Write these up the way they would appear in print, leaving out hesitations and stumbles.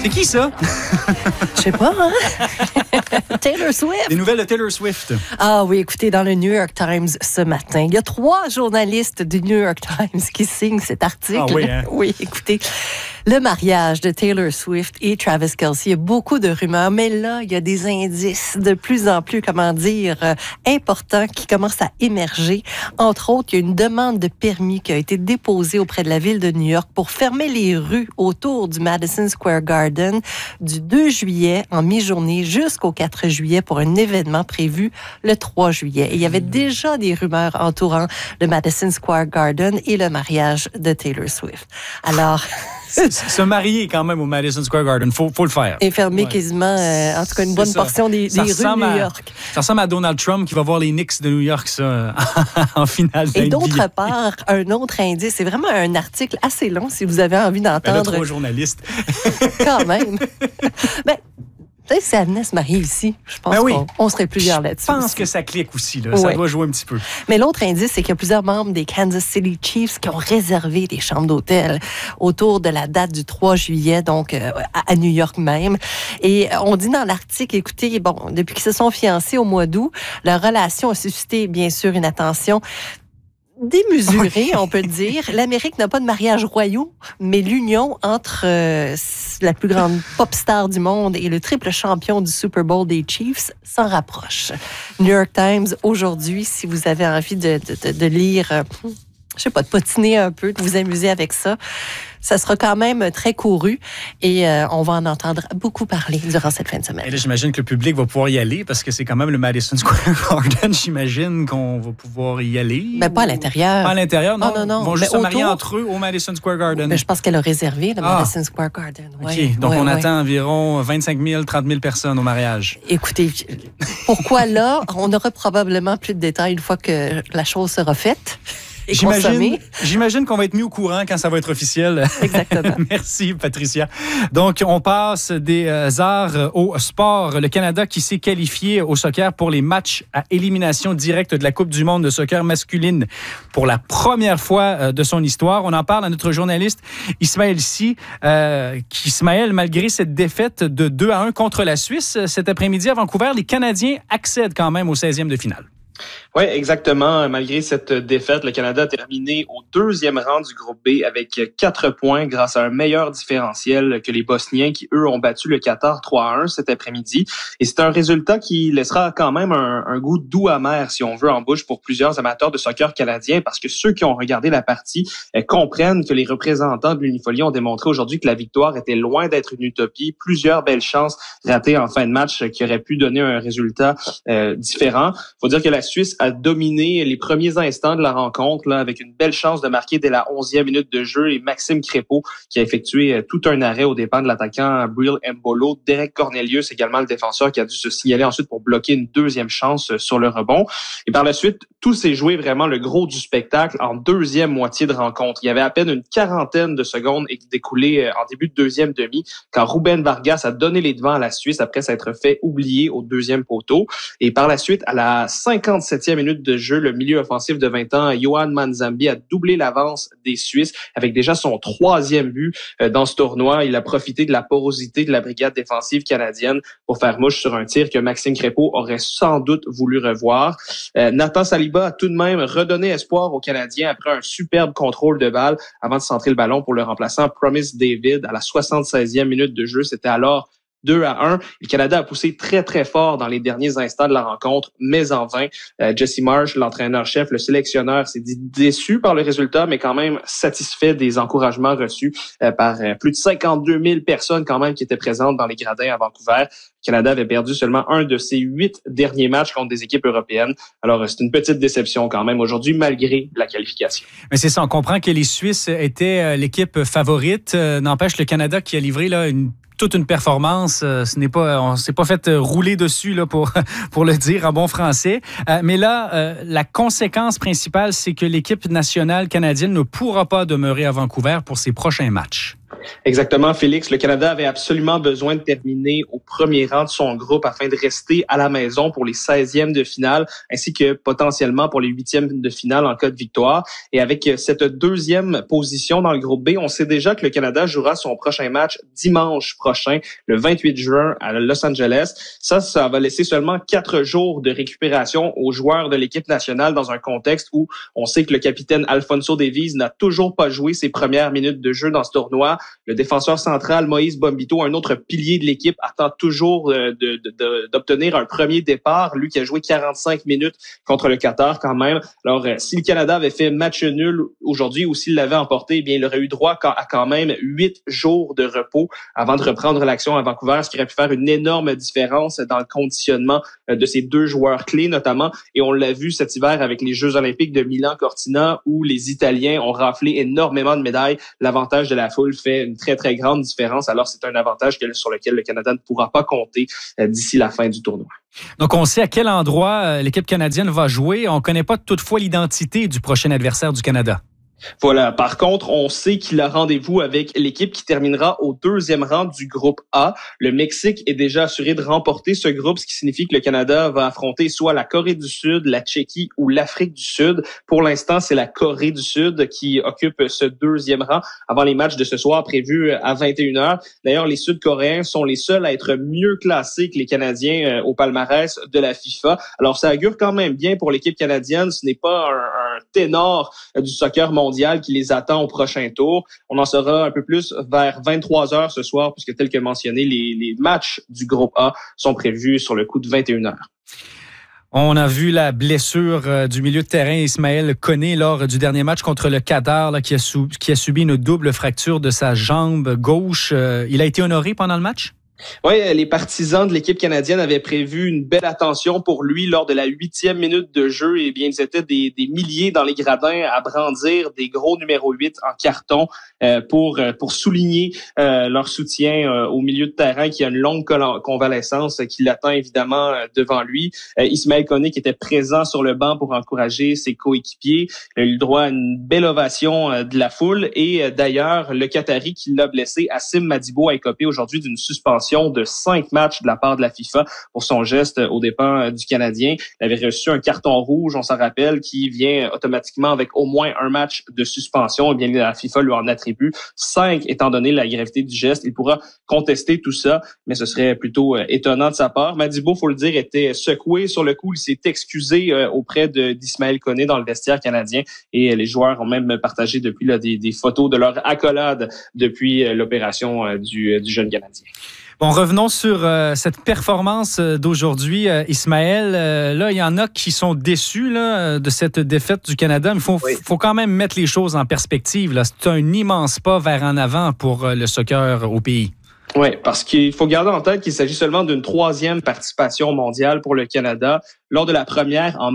C'est qui ça? Je sais pas, hein? Taylor Swift. Des nouvelles de Taylor Swift. Ah oui, écoutez, dans le New York Times ce matin, il y a 3 journalistes du New York Times qui signent cet article. Ah oui, hein? Oui, écoutez, le mariage de Taylor Swift et Travis Kelce, il y a beaucoup de rumeurs, mais là, il y a des indices de plus en plus, importants qui commencent à émerger. Entre autres, il y a une demande de permis qui a été déposée auprès de la ville de New York pour fermer les rues autour du Madison Square Garden du 2 juillet en mi-journée jusqu'au 4 juillet pour un événement prévu le 3 juillet. Et il y avait déjà des rumeurs entourant le Madison Square Garden et le mariage de Taylor Swift. Alors... Se marier quand même au Madison Square Garden, faut le faire. Et fermer quasiment, en tout cas, une bonne portion des rues de New York. Ça ressemble à Donald Trump qui va voir les Knicks de New York, ça, en finale. Et d'autre part, un autre indice, c'est vraiment un article assez long si vous avez envie d'entendre. Ben là, 3 journalistes. Quand même. Ben, peut-être si Agnès Marie ici, je pense qu'on serait plusieurs là-dessus. Je pense que ça clique aussi, là. Ça doit jouer un petit peu. Mais l'autre indice, c'est qu'il y a plusieurs membres des Kansas City Chiefs qui ont réservé des chambres d'hôtel autour de la date du 3 juillet, donc à New York même. Et on dit dans l'article, écoutez, depuis qu'ils se sont fiancés au mois d'août, leur relation a suscité, bien sûr, une attention démesuré, on peut dire. L'Amérique n'a pas de mariage royaux, mais l'union entre la plus grande pop star du monde et le triple champion du Super Bowl des Chiefs s'en rapproche. New York Times, aujourd'hui, si vous avez envie de lire, je sais pas, de potiner un peu, de vous amuser avec ça, ça sera quand même très couru et on va en entendre beaucoup parler durant cette fin de semaine. Et là, j'imagine que le public va pouvoir y aller parce que c'est quand même le Madison Square Garden. J'imagine qu'on va pouvoir y aller. Mais pas à l'intérieur. Pas à l'intérieur, non? Oh, non. Ils vont juste se marier entre eux au Madison Square Garden. Mais je pense qu'elle a réservé le Madison Square Garden. OK, donc on attend environ 25 000, 30 000 personnes au mariage. Écoutez, pourquoi là? On aura probablement plus de détails une fois que la chose sera faite. J'imagine qu'on va être mis au courant quand ça va être officiel. Exactement. Merci, Patricia. Donc, on passe des arts au sport. Le Canada qui s'est qualifié au soccer pour les matchs à élimination directe de la Coupe du monde de soccer masculine pour la première fois de son histoire. On en parle à notre journaliste Ismaël Sy. Ismaël, malgré cette défaite de 2-1 contre la Suisse cet après-midi à Vancouver, les Canadiens accèdent quand même au 16e de finale. Oui, exactement. Malgré cette défaite, le Canada a terminé au 2e rang du groupe B avec 4 points grâce à un meilleur différentiel que les Bosniens qui, eux, ont battu le Qatar 3-1 cet après-midi. Et c'est un résultat qui laissera quand même un goût doux amer, si on veut, en bouche pour plusieurs amateurs de soccer canadiens parce que ceux qui ont regardé la partie comprennent que les représentants de l'Unifolie ont démontré aujourd'hui que la victoire était loin d'être une utopie. Plusieurs belles chances ratées en fin de match qui auraient pu donner un résultat différent. Faut dire que la Suisse a dominé les premiers instants de la rencontre là, avec une belle chance de marquer dès la 11e minute de jeu et Maxime Crépeau qui a effectué tout un arrêt aux dépens de l'attaquant Bril Mbolo. Derek Cornelius également le défenseur qui a dû se signaler ensuite pour bloquer une deuxième chance sur le rebond. Et par la suite, tout s'est joué vraiment le gros du spectacle en deuxième moitié de rencontre. Il y avait à peine une quarantaine de secondes découlées en début de deuxième demi quand Ruben Vargas a donné les devants à la Suisse après s'être fait oublier au deuxième poteau. Et par la suite, à la 57e minute de jeu, le milieu offensif de 20 ans, Yohan Manzambi, a doublé l'avance des Suisses avec déjà son 3e but dans ce tournoi. Il a profité de la porosité de la brigade défensive canadienne pour faire mouche sur un tir que Maxime Crépeau aurait sans doute voulu revoir. Nathan Saliba a tout de même redonné espoir aux Canadiens après un superbe contrôle de balle avant de centrer le ballon pour le remplaçant Promise David à la 76e minute de jeu. C'était alors 2-1. Le Canada a poussé très, très fort dans les derniers instants de la rencontre, mais en vain. Jesse Marsh, l'entraîneur-chef, le sélectionneur, s'est dit déçu par le résultat, mais quand même satisfait des encouragements reçus par plus de 52 000 personnes quand même qui étaient présentes dans les gradins à Vancouver. Le Canada avait perdu seulement un de ses 8 derniers matchs contre des équipes européennes. Alors, c'est une petite déception quand même aujourd'hui, malgré la qualification. Mais c'est ça, on comprend que les Suisses étaient l'équipe favorite. N'empêche, le Canada qui a livré là toute une performance. On s'est pas fait rouler dessus là pour le dire en bon français. Mais là, la conséquence principale, c'est que l'équipe nationale canadienne ne pourra pas demeurer à Vancouver pour ses prochains matchs. Exactement, Félix. Le Canada avait absolument besoin de terminer au premier rang de son groupe afin de rester à la maison pour les 16e de finale, ainsi que potentiellement pour les 8e de finale en cas de victoire. Et avec cette deuxième position dans le groupe B, on sait déjà que le Canada jouera son prochain match dimanche prochain, le 28 juin à Los Angeles. Ça va laisser seulement 4 jours de récupération aux joueurs de l'équipe nationale dans un contexte où on sait que le capitaine Alfonso Davies n'a toujours pas joué ses premières minutes de jeu dans ce tournoi. Le défenseur central Moïse Bombito, un autre pilier de l'équipe, attend toujours d'obtenir un premier départ. Lui qui a joué 45 minutes contre le Qatar quand même. Alors, si le Canada avait fait match nul aujourd'hui ou s'il l'avait emporté, eh bien, il aurait eu droit à quand même 8 jours de repos avant de reprendre l'action à Vancouver, ce qui aurait pu faire une énorme différence dans le conditionnement de ces deux joueurs clés notamment. Et on l'a vu cet hiver avec les Jeux olympiques de Milan-Cortina où les Italiens ont raflé énormément de médailles. L'avantage de la foule fait une très, très grande différence. Alors, c'est un avantage sur lequel le Canada ne pourra pas compter d'ici la fin du tournoi. Donc, on sait à quel endroit l'équipe canadienne va jouer. On ne connaît pas toutefois l'identité du prochain adversaire du Canada. Voilà. Par contre, on sait qu'il a rendez-vous avec l'équipe qui terminera au deuxième rang du groupe A. Le Mexique est déjà assuré de remporter ce groupe, ce qui signifie que le Canada va affronter soit la Corée du Sud, la Tchéquie ou l'Afrique du Sud. Pour l'instant, c'est la Corée du Sud qui occupe ce deuxième rang avant les matchs de ce soir prévus à 21h. D'ailleurs, les Sud-Coréens sont les seuls à être mieux classés que les Canadiens au palmarès de la FIFA. Alors, ça augure quand même bien pour l'équipe canadienne. Ce n'est pas un ténor du soccer mondial qui les attend au prochain tour. On en saura un peu plus vers 23h ce soir, puisque tel que mentionné, les matchs du groupe A sont prévus sur le coup de 21h. On a vu la blessure du milieu de terrain Ismaël Koné lors du dernier match contre le Qatar là, qui a subi une double fracture de sa jambe gauche. Il a été honoré pendant le match? Oui, les partisans de l'équipe canadienne avaient prévu une belle attention pour lui lors de la 8e minute de jeu. Eh bien, ils étaient des milliers dans les gradins à brandir des gros numéro 8 en carton pour souligner leur soutien au milieu de terrain qui a une longue convalescence qui l'attend évidemment devant lui. Ismaël Koné qui était présent sur le banc pour encourager ses coéquipiers. Il a eu le droit à une belle ovation de la foule et d'ailleurs, le Qatari qui l'a blessé, Hassim Madibo, a écopé aujourd'hui d'une suspension de 5 matchs de la part de la FIFA pour son geste aux dépens du Canadien. Il avait reçu un carton rouge, on s'en rappelle, qui vient automatiquement avec au moins un match de suspension. Eh bien, la FIFA lui en attribue 5 étant donné la gravité du geste. Il pourra contester tout ça, mais ce serait plutôt étonnant de sa part. Madibo, faut le dire, était secoué sur le coup. Il s'est excusé auprès d'Ismaël Koné dans le vestiaire canadien et les joueurs ont même partagé depuis là, des photos de leur accolade depuis l'opération du jeune Canadien. Bon, revenons sur cette performance d'aujourd'hui, Ismaël. Là, il y en a qui sont déçus là, de cette défaite du Canada, mais il faut quand même mettre les choses en perspective. Là. C'est un immense pas vers en avant pour le soccer au pays. Oui, parce qu'il faut garder en tête qu'il s'agit seulement d'une 3e participation mondiale pour le Canada. Lors de la première, en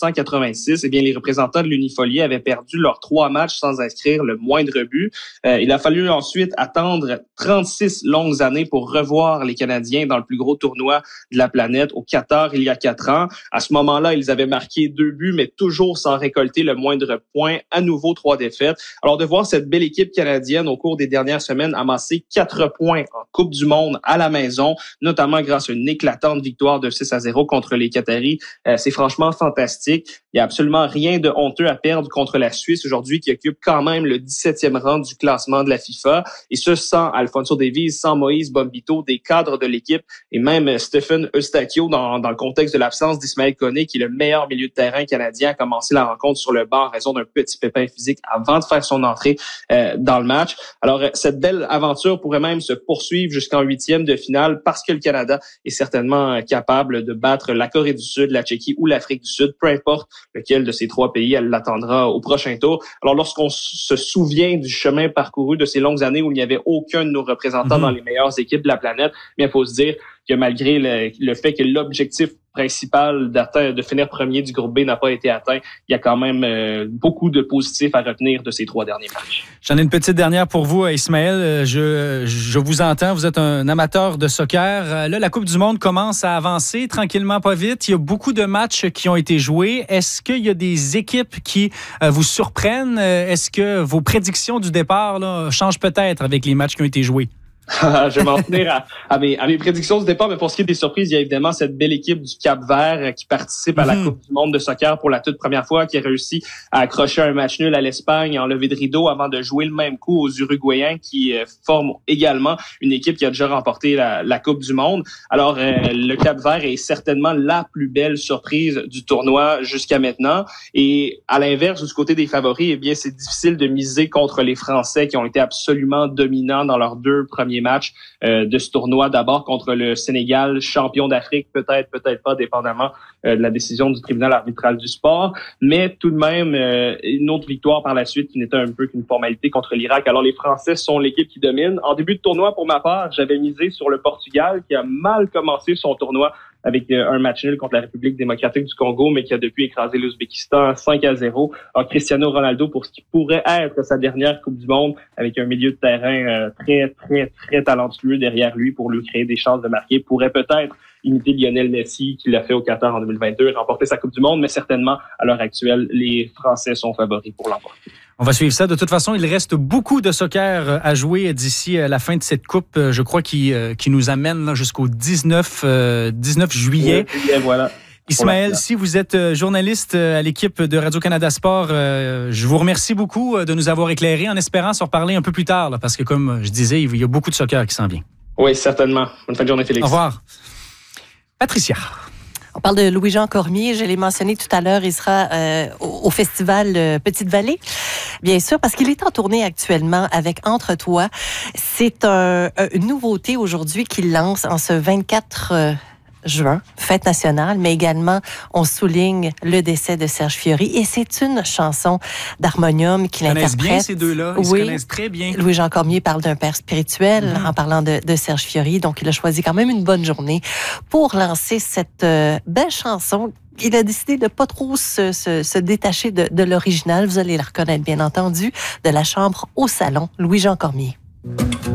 1986, eh bien, les représentants de l'Unifolie avaient perdu leurs 3 matchs sans inscrire le moindre but. Il a fallu ensuite attendre 36 longues années pour revoir les Canadiens dans le plus gros tournoi de la planète, au Qatar, il y a 4 ans. À ce moment-là, ils avaient marqué 2 buts, mais toujours sans récolter le moindre point. À nouveau, 3 défaites. Alors, de voir cette belle équipe canadienne au cours des dernières semaines amasser 4 points en Coupe du Monde à la maison, notamment grâce à une éclatante victoire de 6-0 contre les Qataris, c'est franchement fantastique. Il n'y a absolument rien de honteux à perdre contre la Suisse aujourd'hui qui occupe quand même le 17e rang du classement de la FIFA. Et ce, sans Alfonso Davies, sans Moïse Bombito, des cadres de l'équipe et même Stephen Eustachio dans le contexte de l'absence d'Ismaël Koné, qui est le meilleur milieu de terrain canadien, a commencé la rencontre sur le banc en raison d'un petit pépin physique avant de faire son entrée dans le match. Alors, cette belle aventure pourrait même se poursuivre jusqu'en 8e de finale parce que le Canada est certainement capable de battre la Corée du Sud, la Tchéquie ou l'Afrique du Sud, peu importe lequel de ces 3 pays elle l'attendra au prochain tour. Alors, lorsqu'on se souvient du chemin parcouru de ces longues années où il n'y avait aucun de nos représentants dans les meilleures équipes de la planète, bien, il faut se dire que malgré le fait que l'objectif principal de finir premier du groupe B n'a pas été atteint, il y a quand même beaucoup de positifs à retenir de ces 3 derniers matchs. J'en ai une petite dernière pour vous, Ismaël. Je vous entends, vous êtes un amateur de soccer. Là, la Coupe du Monde commence à avancer tranquillement, pas vite. Il y a beaucoup de matchs qui ont été joués. Est-ce qu'il y a des équipes qui vous surprennent? Est-ce que vos prédictions du départ là, changent peut-être avec les matchs qui ont été joués? Je vais m'en tenir à mes prédictions du départ, mais pour ce qui est des surprises, il y a évidemment cette belle équipe du Cap-Vert qui participe à la Coupe du monde de soccer pour la toute première fois, qui a réussi à accrocher un match nul à l'Espagne en levée de rideau avant de jouer le même coup aux Uruguayens qui forment également une équipe qui a déjà remporté la Coupe du monde. Alors, le Cap-Vert est certainement la plus belle surprise du tournoi jusqu'à maintenant. Et à l'inverse, du côté des favoris, eh bien, c'est difficile de miser contre les Français qui ont été absolument dominants dans leurs 2 premiers match de ce tournoi, d'abord contre le Sénégal, champion d'Afrique, peut-être pas, dépendamment de la décision du tribunal arbitral du sport, mais tout de même une autre victoire par la suite qui n'était un peu qu'une formalité contre l'Irak. Alors les Français sont l'équipe qui domine. En début de tournoi, pour ma part, j'avais misé sur le Portugal qui a mal commencé son tournoi avec un match nul contre la République démocratique du Congo, mais qui a depuis écrasé l'Ouzbékistan 5-0. Alors, Cristiano Ronaldo, pour ce qui pourrait être sa dernière Coupe du Monde, avec un milieu de terrain très talentueux derrière lui pour lui créer des chances de marquer, pourrait peut-être imiter Lionel Messi, qui l'a fait au Qatar en 2022 et remporter sa Coupe du Monde, mais certainement, à l'heure actuelle, les Français sont favoris pour l'emporter. On va suivre ça. De toute façon, il reste beaucoup de soccer à jouer d'ici la fin de cette coupe, je crois, qui nous amène là, jusqu'au 19 juillet. Et voilà. Ismaël, si vous êtes journaliste à l'équipe de Radio-Canada Sport, je vous remercie beaucoup de nous avoir éclairés en espérant se reparler un peu plus tard, là, parce que comme je disais, il y a beaucoup de soccer qui s'en vient. Oui, certainement. Bonne fin de journée, Félix. Au revoir. Patricia. On parle de Louis-Jean Cormier, je l'ai mentionné tout à l'heure, il sera au festival Petite-Vallée, bien sûr, parce qu'il est en tournée actuellement avec Entre Toi. C'est une nouveauté aujourd'hui qu'il lance en ce 24 juin, fête nationale, mais également on souligne le décès de Serge Fiori et c'est une chanson d'harmonium qu'il interprète. Ils se connaissent bien ces deux-là, ils se connaissent très bien. Louis-Jean Cormier parle d'un père spirituel en parlant de Serge Fiori, donc il a choisi quand même une bonne journée pour lancer cette belle chanson. Il a décidé de pas trop se détacher de l'original, vous allez le reconnaître bien entendu, de la chambre au salon, Louis-Jean Cormier.